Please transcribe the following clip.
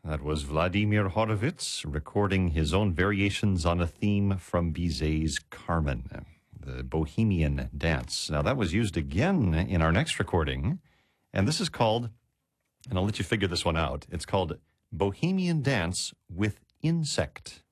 That was Vladimir Horowitz recording his own variations on a theme from Bizet's Carmen, the Bohemian Dance. Now, that was used again in our next recording, and this is called, and I'll let you figure this one out, it's called Bohemian Dance with Insect.